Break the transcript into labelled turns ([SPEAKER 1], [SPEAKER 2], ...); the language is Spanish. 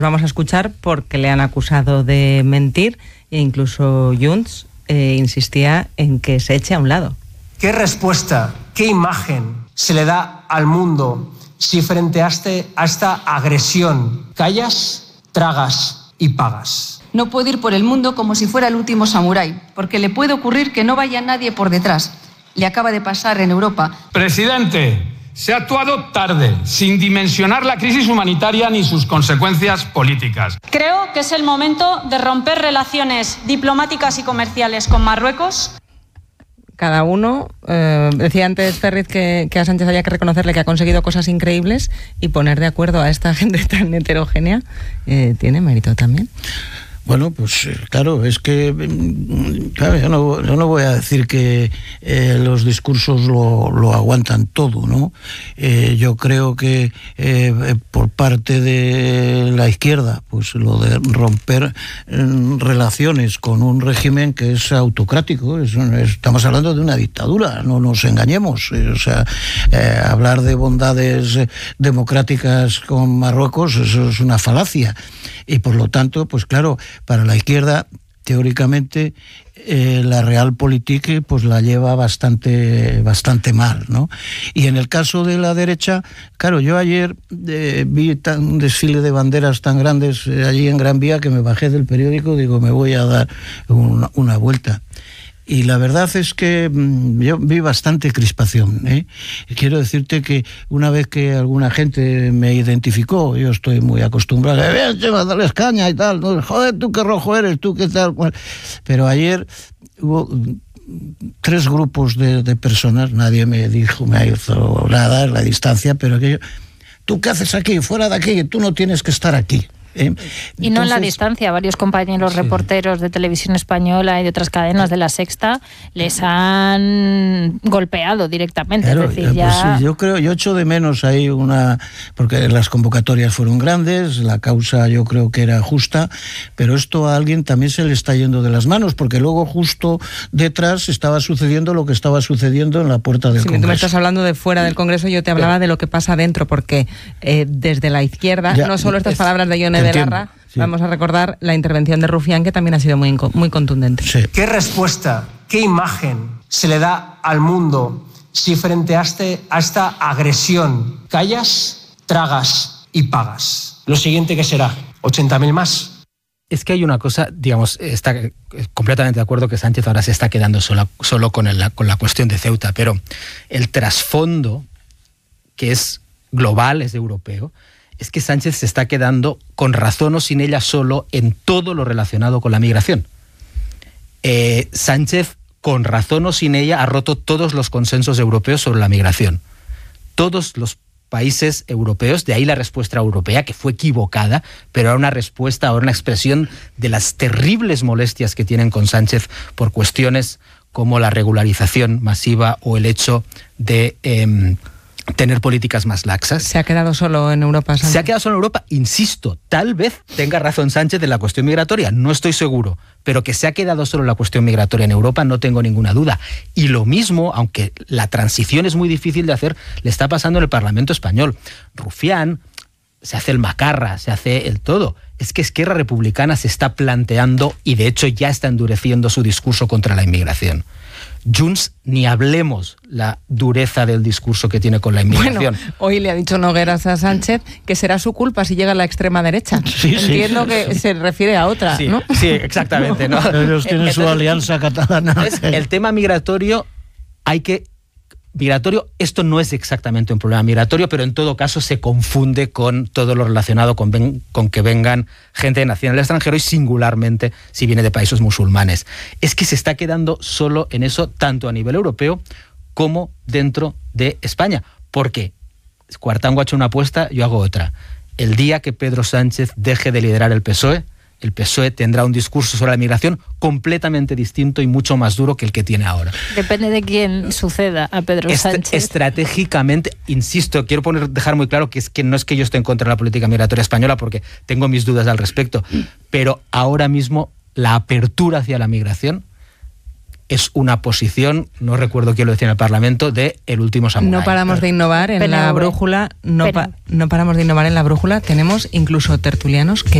[SPEAKER 1] Vamos a escuchar porque le han acusado de mentir e incluso Junts insistía en que se eche a un lado.
[SPEAKER 2] ¿Qué respuesta, qué imagen se le da al mundo si frente a esta agresión callas, tragas y pagas?
[SPEAKER 3] No puede ir por el mundo como si fuera el último samurái, porque le puede ocurrir que no vaya nadie por detrás. Le acaba de pasar en Europa.
[SPEAKER 4] Presidente, se ha actuado tarde, sin dimensionar la crisis humanitaria ni sus consecuencias políticas.
[SPEAKER 5] Creo que es el momento de romper relaciones diplomáticas y comerciales con Marruecos.
[SPEAKER 1] Cada uno, decía antes Ferriz que a Sánchez había que reconocerle que ha conseguido cosas increíbles y poner de acuerdo a esta gente tan heterogénea tiene mérito también.
[SPEAKER 6] Bueno, pues claro, es que claro, yo no voy a decir que los discursos lo aguantan todo, ¿no? Yo creo que por parte de la izquierda, pues lo de romper relaciones con un régimen que es autocrático, estamos hablando de una dictadura, no nos engañemos. O sea, hablar de bondades democráticas con Marruecos, eso es una falacia. Y por lo tanto, pues claro, para la izquierda, teóricamente, la Realpolitik pues la lleva bastante mal, ¿no? Y en el caso de la derecha, claro, yo ayer vi un desfile de banderas tan grandes allí en Gran Vía que me bajé del periódico, digo, me voy a dar una vuelta. Y la verdad es que yo vi bastante crispación, ¿eh? Quiero decirte que una vez que alguna gente me identificó, yo estoy muy acostumbrado a darles caña y tal, ¿no? Joder, tú qué rojo eres, tú qué tal cual. Pero ayer hubo 3 grupos de personas, nadie me hizo nada en la distancia, pero aquello, ¿tú qué haces aquí? Fuera de aquí, tú no tienes que estar aquí.
[SPEAKER 7] Y entonces, no en la distancia, varios compañeros reporteros de Televisión Española y de otras cadenas de La Sexta les han golpeado directamente.
[SPEAKER 6] Claro,
[SPEAKER 7] es decir, ya...
[SPEAKER 6] pues yo echo de menos ahí porque las convocatorias fueron grandes, la causa yo creo que era justa, pero esto a alguien también se le está yendo de las manos, porque luego justo detrás estaba sucediendo lo que estaba sucediendo en la puerta del Congreso.
[SPEAKER 1] Tú me estás hablando de fuera del Congreso, yo te hablaba de lo que pasa dentro, porque desde la izquierda, no solo estas palabras de Ione Belarra, sí. Vamos a recordar la intervención de Rufián, que también ha sido muy contundente.
[SPEAKER 6] Sí.
[SPEAKER 2] ¿Qué respuesta, qué imagen se le da al mundo si frente a esta agresión callas, tragas y pagas? Lo siguiente, ¿qué será? ¿80.000 más?
[SPEAKER 8] Es que hay una cosa, digamos, está completamente de acuerdo que Sánchez ahora se está quedando solo con la cuestión de Ceuta, pero el trasfondo, que es global, es europeo, es que Sánchez se está quedando, con razón o sin ella, solo en todo lo relacionado con la migración. Sánchez, con razón o sin ella, ha roto todos los consensos europeos sobre la migración. Todos los países europeos, de ahí la respuesta europea, que fue equivocada, pero era una respuesta, ahora una expresión de las terribles molestias que tienen con Sánchez por cuestiones como la regularización masiva o el hecho de tener políticas más laxas.
[SPEAKER 1] ¿Se ha quedado solo en Europa, Sánchez?
[SPEAKER 8] Se ha quedado solo en Europa, insisto, tal vez tenga razón Sánchez de la cuestión migratoria, no estoy seguro, pero que se ha quedado solo en la cuestión migratoria en Europa no tengo ninguna duda. Y lo mismo, aunque la transición es muy difícil de hacer, le está pasando en el Parlamento español. Rufián se hace el macarra, se hace el todo. Es que Esquerra Republicana se está planteando, y de hecho ya está endureciendo su discurso contra la inmigración. Junts, ni hablemos la dureza del discurso que tiene con la inmigración.
[SPEAKER 1] Bueno, hoy le ha dicho Nogueras a Sánchez que será su culpa si llega a la extrema derecha.
[SPEAKER 6] Sí,
[SPEAKER 1] entiendo que se refiere a otra,
[SPEAKER 8] sí,
[SPEAKER 1] ¿no?
[SPEAKER 8] Sí, exactamente. ¿No?
[SPEAKER 6] Ellos tienen su alianza catalana.
[SPEAKER 8] El tema migratorio esto no es exactamente un problema migratorio, pero en todo caso se confunde con todo lo relacionado con que vengan gente nacida en el extranjero y singularmente si viene de países musulmanes. Es que se está quedando solo en eso tanto a nivel europeo como dentro de España. Porque Cuartango ha hecho una apuesta, yo hago otra. El día que Pedro Sánchez deje de liderar el PSOE tendrá un discurso sobre la migración completamente distinto y mucho más duro que el que tiene ahora.
[SPEAKER 7] Depende de quién suceda a Pedro Sánchez.
[SPEAKER 8] Estratégicamente, insisto, quiero dejar muy claro que no es que yo esté en contra de la política migratoria española, porque tengo mis dudas al respecto, pero ahora mismo la apertura hacia la migración es una posición, no recuerdo quién lo decía en el Parlamento, de El último samurái.
[SPEAKER 1] No paramos de innovar en
[SPEAKER 7] PNV.
[SPEAKER 1] la brújula, no paramos de innovar en la brújula. Tenemos incluso tertulianos que